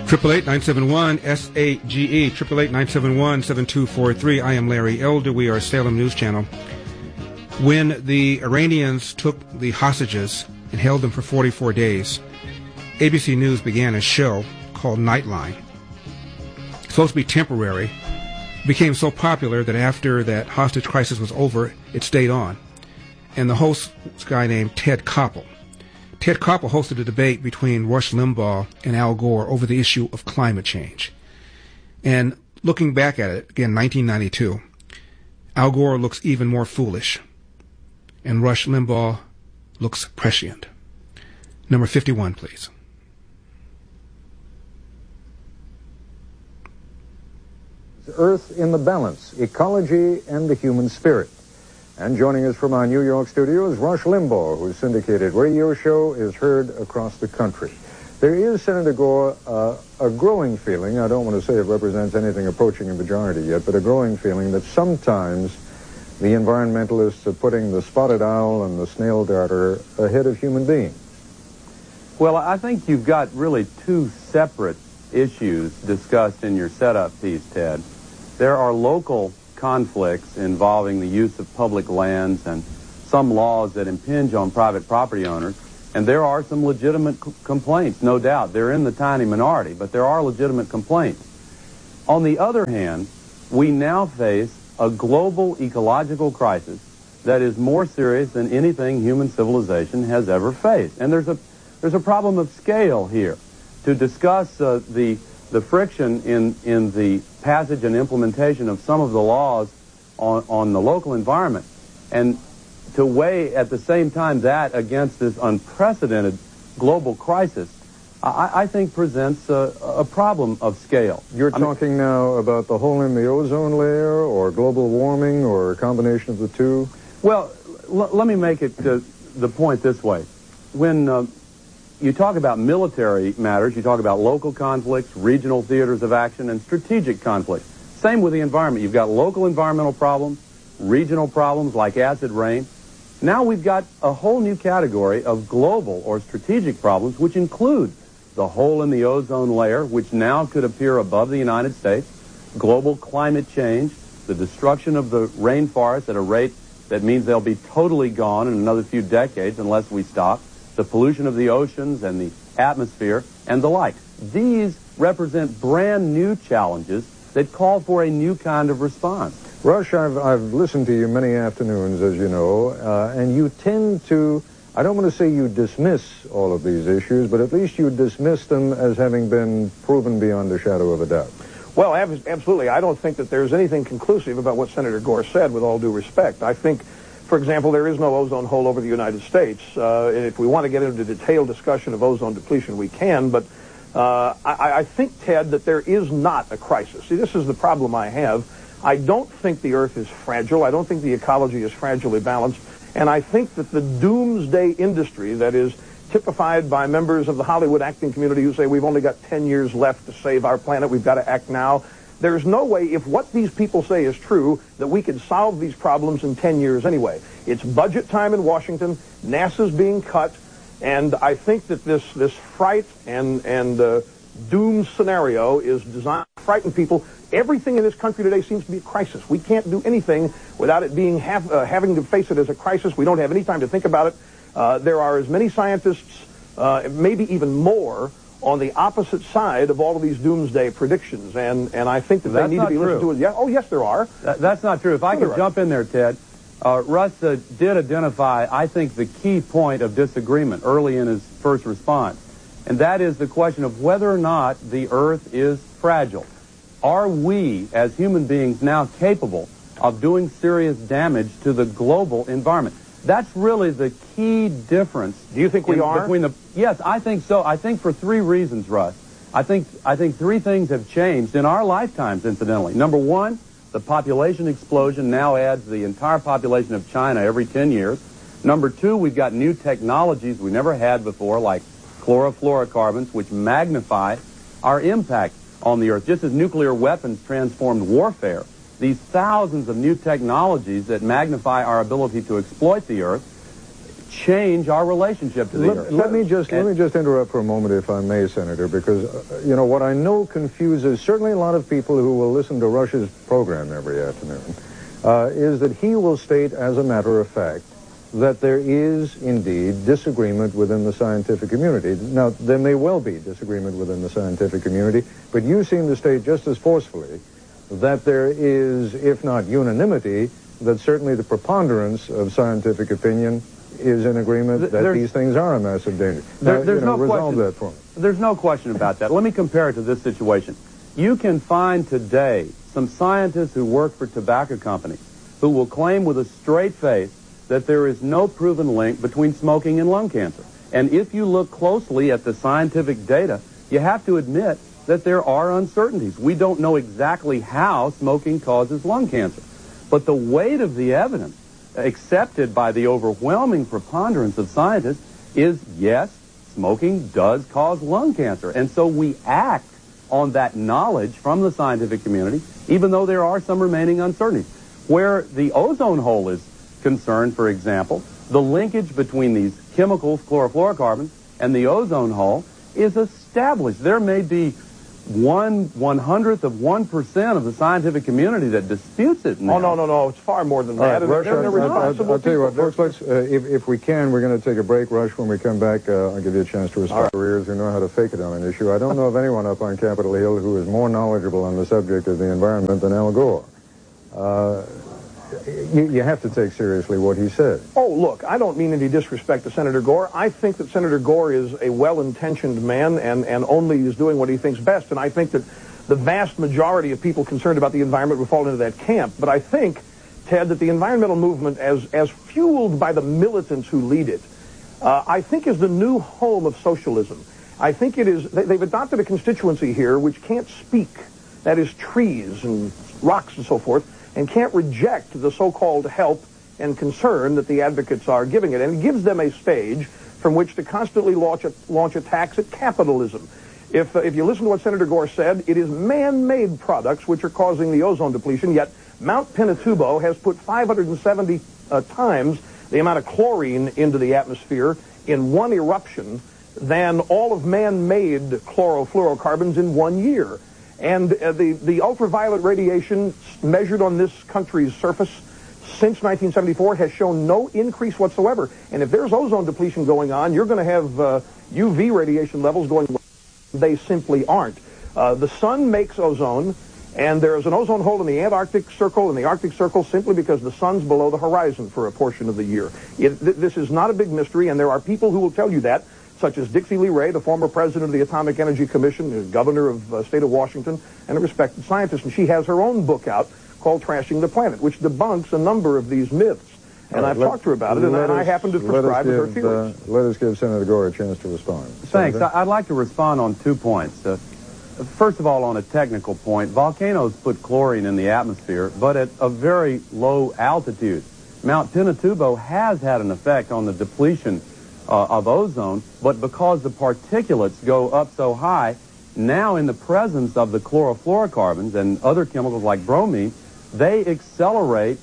888-971-SAGE, 888-971-7243. I am Larry Elder. We are Salem News Channel. When the Iranians took the hostages and held them for 44 days, ABC News began a show called Nightline. It's supposed to be temporary. It became so popular that after that hostage crisis was over, it stayed on. And the host was a guy named Ted Koppel. Ted Koppel hosted a debate between Rush Limbaugh and Al Gore over the issue of climate change. And looking back at it, again, 1992, Al Gore looks even more foolish, and Rush Limbaugh looks prescient. Number 51, please. Earth in the Balance, Ecology and the Human Spirit. And joining us from our New York studio is Rush Limbaugh, whose syndicated radio show is heard across the country. There is, Senator Gore, a growing feeling, I don't want to say it represents anything approaching a majority yet, but a growing feeling that sometimes the environmentalists are putting the spotted owl and the snail darter ahead of human beings. Well, I think you've got really two separate issues discussed in your setup piece, Ted. There are local conflicts involving the use of public lands and some laws that impinge on private property owners, and there are some legitimate complaints, no doubt. They're in the tiny minority, but there are legitimate complaints. On the other hand, we now face a global ecological crisis that is more serious than anything human civilization has ever faced. And there's a problem of scale here. To discuss the friction in the passage and implementation of some of the laws on the local environment, and to weigh at the same time that against this unprecedented global crisis, I think presents a problem of scale. You're talking now about the hole in the ozone layer, or global warming, or a combination of the two? Well, let me make it the point this way. When you talk about military matters, you talk about local conflicts, regional theaters of action, and strategic conflicts. Same with the environment. You've got local environmental problems, regional problems like acid rain. Now we've got a whole new category of global or strategic problems, which include the hole in the ozone layer, which now could appear above the United States, global climate change, the destruction of the rainforest at a rate that means they'll be totally gone in another few decades unless we stop, the pollution of the oceans and the atmosphere, and the like. These represent brand new challenges that call for a new kind of response. Rush, I've listened to you many afternoons, as you know, and you tend to, I don't want to say you dismiss all of these issues, but at least you dismiss them as having been proven beyond a shadow of a doubt. Well, absolutely. I don't think that there's anything conclusive about what Senator Gore said, with all due respect. I think, for example, there is no ozone hole over the United States. If we want to get into a detailed discussion of ozone depletion, we can, but I think, Ted, that there is not a crisis. See, this is the problem I have. I don't think the Earth is fragile. I don't think the ecology is fragilely balanced. And I think that the doomsday industry that is typified by members of the Hollywood acting community who say we've only got 10 years left to save our planet, we've got to act now. There's no way, if what these people say is true, that we could solve these problems in 10 years anyway. It's budget time in Washington, NASA's being cut, and I think that this fright and doom scenario is designed to frighten people. Everything in this country today seems to be a crisis. We can't do anything without it being having to face it as a crisis. We don't have any time to think about it. There are as many scientists, maybe even more, on the opposite side of all of these doomsday predictions, and I think that they need to be listened to. Yeah, oh, yes, there are. That's not true. If I could jump in there, Ted, Russ did identify, I think, the key point of disagreement early in his first response, and that is the question of whether or not the Earth is fragile. Are we, as human beings, now capable of doing serious damage to the global environment? That's really the key difference. Do you think we are? Yes, I think so. I think for three reasons, Russ. I think three things have changed in our lifetimes, incidentally. Number one, the population explosion now adds the entire population of China every 10 years. Number two, we've got new technologies we never had before, like chlorofluorocarbons, which magnify our impact on the Earth. Just as nuclear weapons transformed warfare, these thousands of new technologies that magnify our ability to exploit the Earth change our relationship to the Earth. Let me just interrupt for a moment, if I may, Senator, because, what I know confuses certainly a lot of people who will listen to Rush's program every afternoon, is that he will state, as a matter of fact, that there is indeed disagreement within the scientific community. Now, there may well be disagreement within the scientific community, but you seem to state just as forcefully that there is, if not unanimity, that certainly the preponderance of scientific opinion is in agreement that these things are a massive danger. Now, resolve that for me. There's no question about that. Let me compare it to this situation. You can find today some scientists who work for tobacco companies who will claim with a straight face that there is no proven link between smoking and lung cancer. And if you look closely at the scientific data, you have to admit that there are uncertainties. We don't know exactly how smoking causes lung cancer. But the weight of the evidence accepted by the overwhelming preponderance of scientists is, yes, smoking does cause lung cancer. And so we act on that knowledge from the scientific community, even though there are some remaining uncertainties. Where the ozone hole is concerned, for example, the linkage between these chemicals, chlorofluorocarbons, and the ozone hole is established. There may be 1/100th of 1% of the scientific community that disputes it now. Oh, no. It's far more than that. Rush, I'll tell you what, folks, let's, if we can, we're going to take a break. Rush, when we come back, I'll give you a chance to respond to careers who know how to fake it on an issue. I don't know of anyone up on Capitol Hill who is more knowledgeable on the subject of the environment than Al Gore. You have to take seriously what he said. Oh, look, I don't mean any disrespect to Senator Gore. I think that Senator Gore is a well-intentioned man and only is doing what he thinks best. And I think that the vast majority of people concerned about the environment would fall into that camp. But I think, Ted, that the environmental movement, as fueled by the militants who lead it, I think is the new home of socialism. I think it is, they've adopted a constituency here which can't speak, that is trees and rocks and so forth, and can't reject the so-called help and concern that the advocates are giving it. And it gives them a stage from which to constantly launch attacks at capitalism. If you listen to what Senator Gore said, it is man-made products which are causing the ozone depletion, yet Mount Pinatubo has put 570 times the amount of chlorine into the atmosphere in one eruption than all of man-made chlorofluorocarbons in 1 year. And the ultraviolet radiation measured on this country's surface since 1974 has shown no increase whatsoever. And if there's ozone depletion going on, you're going to have UV radiation levels going. They simply aren't. The sun makes ozone, and there's an ozone hole in the Antarctic Circle and the Arctic Circle simply because the sun's below the horizon for a portion of the year. This is not a big mystery, and there are people who will tell you that, such as Dixie Lee Ray, the former president of the Atomic Energy Commission, the governor of the state of Washington, and a respected scientist. And she has her own book out called Trashing the Planet, which debunks a number of these myths. And I've talked to her about it, and I happen to prescribe with her feelings. Let us give Senator Gore a chance to respond. Thanks. I'd like to respond on 2 points. First of all, on a technical point, volcanoes put chlorine in the atmosphere, but at a very low altitude. Mount Pinatubo has had an effect on the depletion of ozone, but because the particulates go up so high, now in the presence of the chlorofluorocarbons and other chemicals like bromine, they accelerate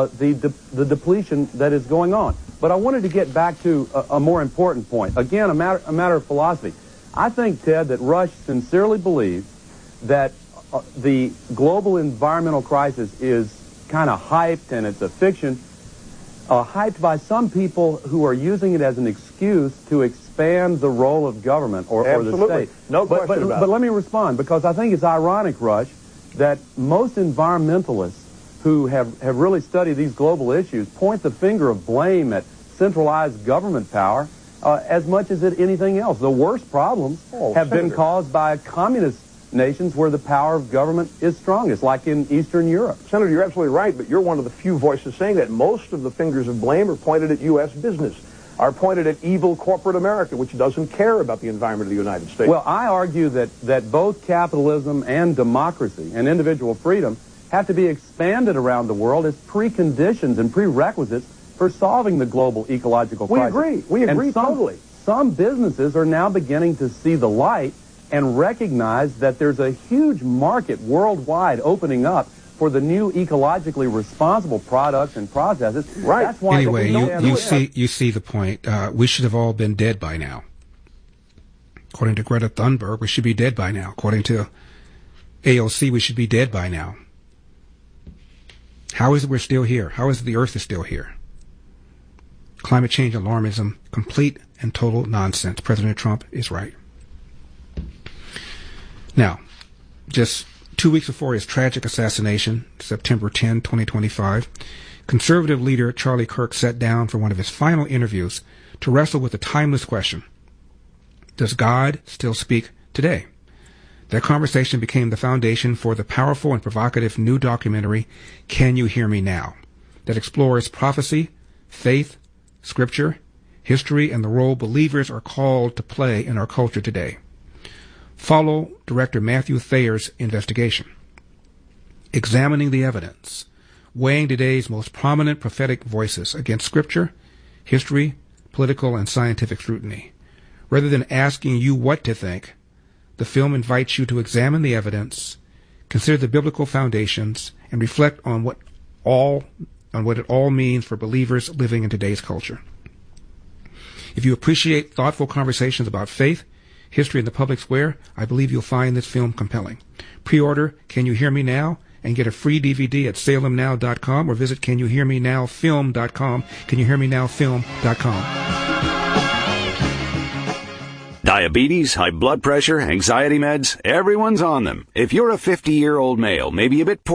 the depletion that is going on. But I wanted to get back to a more important point. Again, a matter of philosophy. I think, Ted, that Rush sincerely believes that the global environmental crisis is kind of hyped and it's a fiction, hyped by some people who are using it as an excuse to expand the role of government or the state. No question about it. But let me respond, because I think it's ironic, Rush, that most environmentalists who have really studied these global issues point the finger of blame at centralized government power as much as at anything else. The worst problems have been caused by communist nations where the power of government is strongest, like in Eastern Europe. Senator, you're absolutely right, but you're one of the few voices saying that. Most of the fingers of blame are pointed at U.S. business, are pointed at evil corporate America, which doesn't care about the environment of the United States. Well, I argue that both capitalism and democracy and individual freedom have to be expanded around the world as preconditions and prerequisites for solving the global ecological crisis. We agree totally. Some businesses are now beginning to see the light and recognize that there's a huge market worldwide opening up for the new ecologically responsible products and processes. Right. That's why Anyway, you see the point. We should have all been dead by now. According to Greta Thunberg, we should be dead by now. According to AOC, we should be dead by now. How is it we're still here? How is it the Earth is still here? Climate change alarmism, complete and total nonsense. President Trump is right. Now, just 2 weeks before his tragic assassination, September 10, 2025, conservative leader Charlie Kirk sat down for one of his final interviews to wrestle with the timeless question, does God still speak today? That conversation became the foundation for the powerful and provocative new documentary, Can You Hear Me Now?, that explores prophecy, faith, scripture, history, and the role believers are called to play in our culture today. Follow director Matthew Thayer's investigation, examining the evidence, weighing today's most prominent prophetic voices against scripture, history, political, and scientific scrutiny. Rather than asking you what to think, the film invites you to examine the evidence, consider the biblical foundations, and reflect on what it all means for believers living in today's culture. If you appreciate thoughtful conversations about faith, history, and the public square, I believe you'll find this film compelling. Pre-order Can You Hear Me Now? And get a free DVD at salemnow.com or visit CanYouHearMeNowFilm.com. CanYouHearMeNowFilm.com. Diabetes, high blood pressure, anxiety meds, everyone's on them. If you're a 50-year-old male, maybe a bit poor